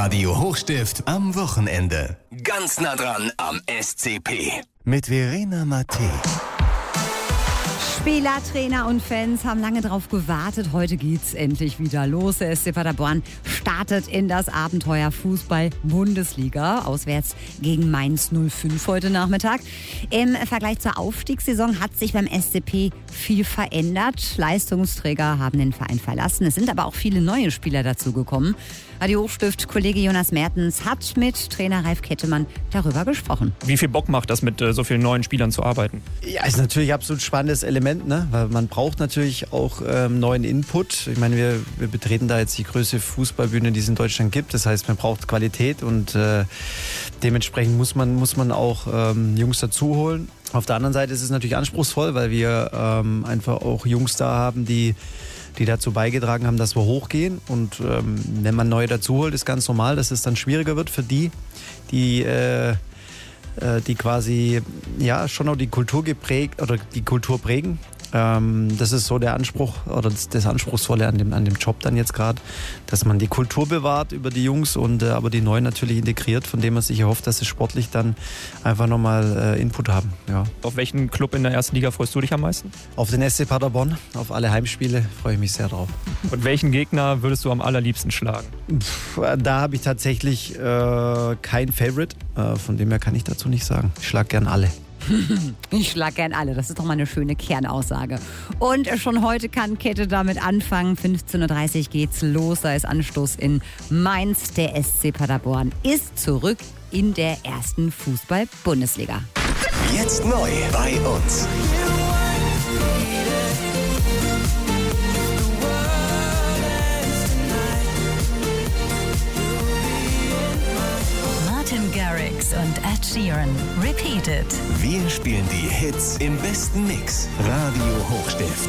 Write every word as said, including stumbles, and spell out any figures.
Radio Hochstift am Wochenende. Ganz nah dran am S C P. Mit Verena Mattei. Spieler, Trainer und Fans haben lange darauf gewartet. Heute geht's endlich wieder los. Der S C Paderborn startet in das Abenteuer Fußball-Bundesliga. Auswärts gegen Mainz null fünf heute Nachmittag. Im Vergleich zur Aufstiegssaison hat sich beim S C P viel verändert. Leistungsträger haben den Verein verlassen. Es sind aber auch viele neue Spieler dazugekommen. Radio Hochstift-Kollege Jonas Mertens hat mit Trainer Ralf Kettemann darüber gesprochen. Wie viel Bock macht das, mit äh, so vielen neuen Spielern zu arbeiten? Ja, ist natürlich ein absolut spannendes Element, ne? Weil man braucht natürlich auch ähm, neuen Input. Ich meine, wir, wir betreten da jetzt die größte Fußballbühne, die es in Deutschland gibt. Das heißt, man braucht Qualität und äh, dementsprechend muss man, muss man auch ähm, Jungs dazu holen. Auf der anderen Seite ist es natürlich anspruchsvoll, weil wir ähm, einfach auch Jungs da haben, die die dazu beigetragen haben, dass wir hochgehen. Und ähm, wenn man neue dazu holt, ist ganz normal, dass es dann schwieriger wird für die, die, äh, äh, die quasi ja, schon auch die Kultur geprägt oder die Kultur prägen. Ähm, das ist so der Anspruch oder das, das Anspruchsvolle an dem, an dem Job dann jetzt gerade, dass man die Kultur bewahrt über die Jungs und äh, aber die Neuen natürlich integriert, von dem man sich erhofft, dass sie sportlich dann einfach nochmal äh, Input haben. Ja. Auf welchen Club in der ersten Liga freust du dich am meisten? Auf den S C Paderborn, auf alle Heimspiele freue ich mich sehr drauf. Und welchen Gegner würdest du am allerliebsten schlagen? Pff, da habe ich tatsächlich äh, kein Favorite, äh, von dem her kann ich dazu nicht sagen. Ich schlage gern alle. Ich schlag gern alle. Das ist doch mal eine schöne Kernaussage. Und schon heute kann Kette damit anfangen. fünfzehn Uhr dreißig geht's los. Da ist Anstoß in Mainz. Der S C Paderborn ist zurück in der ersten Fußball-Bundesliga. Jetzt neu bei uns. Martin Garrix und Ed Sheeran. Repeated. Wir spielen die Hits im besten Mix. Radio Hochstift.